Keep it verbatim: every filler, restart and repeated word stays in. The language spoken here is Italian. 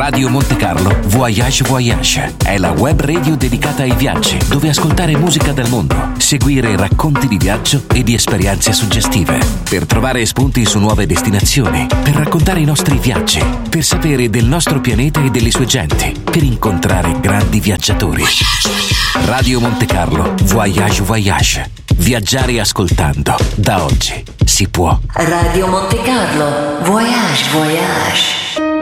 Radio Monte Carlo Voyage Voyage è la web radio dedicata ai viaggi, dove ascoltare musica del mondo, seguire racconti di viaggio e di esperienze suggestive, per trovare spunti su nuove destinazioni, per raccontare i nostri viaggi, per sapere del nostro pianeta e delle sue genti, per incontrare grandi viaggiatori. Radio Monte Carlo Voyage Voyage. Viaggiare ascoltando. Da oggi si può. Radio Monte Carlo Voyage Voyage.